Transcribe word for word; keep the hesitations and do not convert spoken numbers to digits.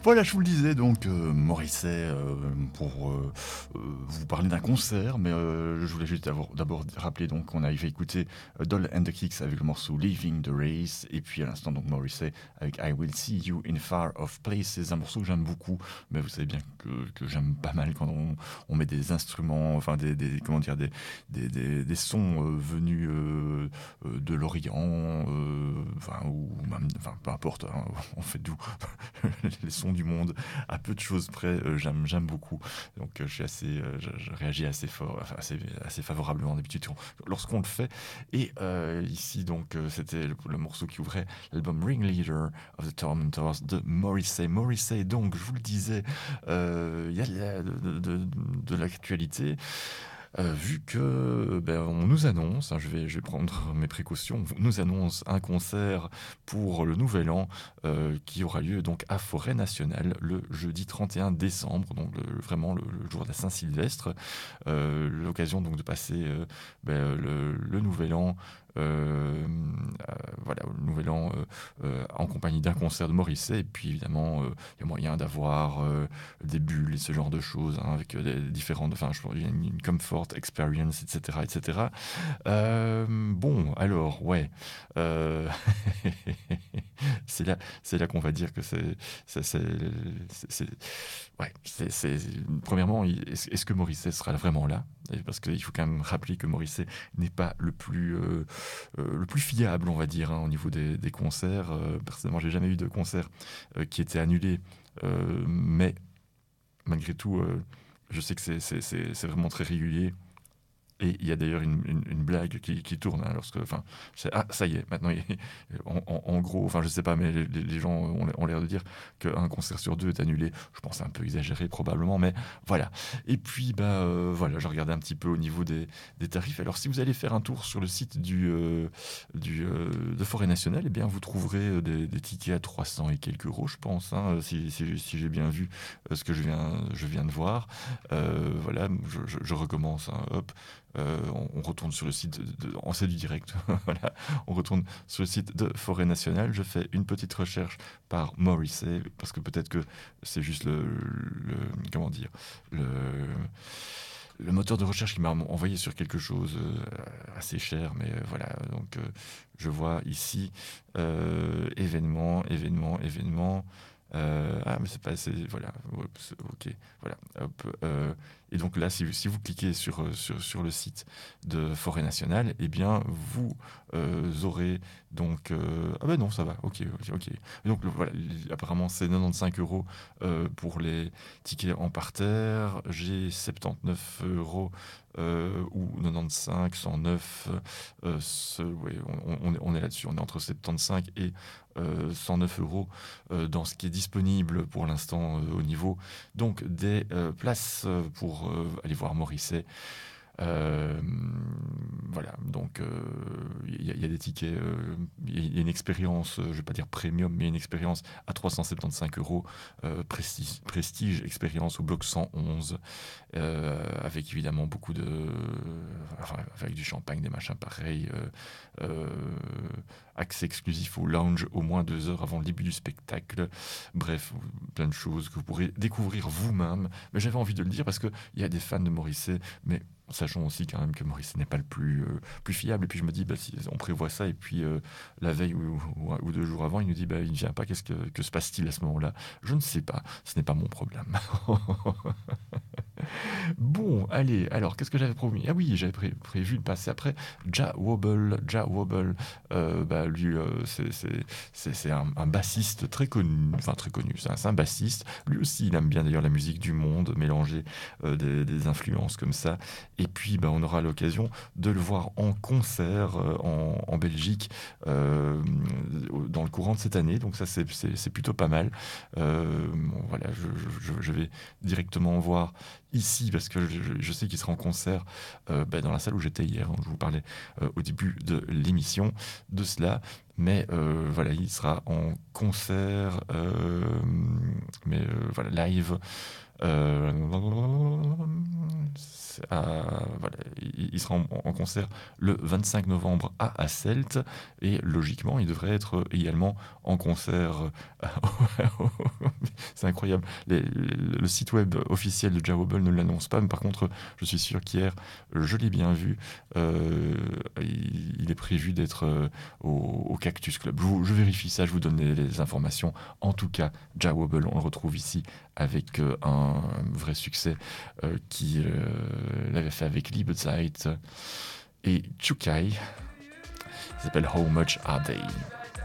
Voilà, je vous le disais donc, euh, Morrissey, euh, pour euh, euh, vous parler d'un concert, mais euh, je voulais juste d'abord, d'abord rappeler donc qu'on avait écouté euh, Doll and the Kicks avec le morceau Leaving the Race, et puis à l'instant donc Morrissey avec I Will See You in Far Off Places, un morceau que j'aime beaucoup, mais vous savez bien que, que j'aime pas mal quand on, on met des instruments, enfin des, des comment dire, des, des, des, des sons euh, venus euh, euh, de l'Orient, euh, enfin ou même, enfin peu importe, hein, on fait d'où les sons du monde, à peu de choses près, euh, j'aime, j'aime beaucoup. Donc euh, je suis assez, euh, je, je réagis assez fort, enfin, assez, assez favorablement d'habitude lorsqu'on le fait. Et euh, ici donc euh, c'était le, le morceau qui ouvrait l'album Ringleader of the Tormentors de Morrissey. Morrissey, donc je vous le disais, euh, il y a de, la- de, de, de l'actualité. Euh, vu que ben, on nous annonce, hein, je, vais, je vais prendre mes précautions, on nous annonce un concert pour le Nouvel An euh, qui aura lieu donc à Forêt Nationale le jeudi trente et un décembre, donc le- vraiment le, le jour de la Saint-Sylvestre. Euh, l'occasion donc de passer euh, ben, le, le Nouvel An. euh, euh, voilà, le Nouvel An euh, euh, en compagnie d'un concert de Morrissey, et puis évidemment euh, il y a moyen d'avoir euh, des bulles et ce genre de choses, hein, avec euh, des différentes, enfin je pense qu'il y a une, une comfort experience, etc., etc. Euh, bon, alors ouais, euh, c'est là, c'est là qu'on va dire que c'est, c'est, c'est, c'est- c'est- ouais, c'est, c'est- premièrement, il- est-ce, est-ce que Morrissey sera vraiment là? Et parce qu'il faut quand même rappeler que Morrissey n'est pas le plus, euh, euh, le plus fiable, on va dire, hein, au niveau des, des concerts. Euh, personnellement, j'ai jamais eu de concert euh, qui était annulé, euh, mais malgré tout, euh, je sais que c'est, c'est, c'est, c'est vraiment très régulier. Et il y a d'ailleurs une, une, une blague qui, qui tourne, hein, lorsque, enfin, c'est, ah, ça y est, maintenant, il- en, en- en gros, enfin, je sais pas, mais les, les gens ont, ont l'air de dire qu'un concert sur deux est annulé. Je pense c'est un peu exagéré probablement, mais voilà. Et puis, bah, euh, voilà, j'ai regardé un petit peu au niveau des, des tarifs. Alors, si vous allez faire un tour sur le site du, euh, du euh, de Forêt Nationale, eh bien, vous trouverez euh, des, des tickets à trois cents et quelques euros, je pense, hein, si, si, si j'ai bien vu euh, ce que je viens, je viens de voir. Euh, voilà, je, je, je recommence, hein, hop. Euh, on, on retourne sur le site, de, de, on sait du direct, voilà, on retourne sur le site de Forêt Nationale, je fais une petite recherche par Morrissey, parce que peut-être que c'est juste le, le comment dire, le, le moteur de recherche qui m'a envoyé sur quelque chose euh, assez cher, mais euh, voilà, donc euh, je vois ici euh, événement, événement, événement. Euh, ah, mais c'est pas assez. Voilà. Oups, ok. Voilà. Hop, euh, et donc là, si, si vous cliquez sur, euh, sur, sur le site de Forêt Nationale, eh bien, vous euh, aurez donc. euh, Ah ben non, ça va. Ok, ok, ok. Et donc le- voilà. Apparemment, c'est quatre-vingt-quinze euros euh, pour les tickets en parterre. J'ai soixante-dix-neuf euros. Euh, ou quatre-vingt-quinze, cent neuf, euh, ce- ouais, on, on, est- on est là-dessus, on est entre soixante-quinze et euh, cent neuf euros euh, dans ce qui est disponible pour l'instant euh, au niveau donc des euh, places euh, pour euh, aller voir Morrissey. Euh, voilà, donc il euh, y, y, a des tickets, il euh, y, y a une expérience, euh, je vais pas dire premium, mais une expérience à trois cent soixante-quinze euros, euh, prestige, prestige expérience au bloc cent onze, euh, avec évidemment beaucoup de, enfin, avec du champagne, des machins pareils, euh, euh, accès exclusif au lounge au moins deux heures avant le début du spectacle. Bref, plein de choses que vous pourrez découvrir vous-même. Mais j'avais envie de le dire parce qu'il y a des fans de Morrissey, mais sachant aussi quand même que Morrissey n'est pas le plus, euh, plus fiable. Et puis je me dis, bah, si on prévoit ça, et puis euh, la veille ou, ou, ou deux jours avant, il nous dit, bah, il ne vient pas, qu'est-ce que, que se passe-t-il à ce moment-là? Je ne sais pas, ce n'est pas mon problème. Bon, allez, alors qu'est-ce que j'avais promis? Ah oui, j'avais pré- prévu de passer après Jah Wobble. Jah Wobble, euh, bah, lui, euh, c'est, c'est, c'est, c'est un, un bassiste très connu, enfin très connu, c'est un, c'est un bassiste. Lui aussi, il aime bien d'ailleurs la musique du monde, mélanger euh, des, des influences comme ça. Et puis, bah, on aura l'occasion de le voir en concert euh, en, en Belgique euh, dans le courant de cette année. Donc ça, c'est, c'est, c'est plutôt pas mal. Euh, bon, voilà, je, je, je vais directement voir ici, parce que je, je sais qu'il sera en concert euh, bah, dans la salle où j'étais hier, hein, je vous parlais euh, au début de l'émission de cela, mais euh, voilà, il sera en concert, euh, mais euh, voilà, live. Euh, à- voilà, il, il sera en, en concert le vingt-cinq novembre à Asselt, et logiquement, il devrait être également en concert. C'est incroyable. Les- le, le site web officiel de Jah Wobble ne l'annonce pas, mais par contre, je suis sûr qu'hier, je l'ai bien vu. Euh, il, il est prévu d'être euh, au, au Cactus Club. Je, vous- je vérifie ça, je vous donne les, les informations. En tout cas, Jah Wobble, on le retrouve ici avec euh, un vrai succès euh, qui euh, l'avait fait avec Liebezeit et Chukai. Il s'appelle How Much Are They?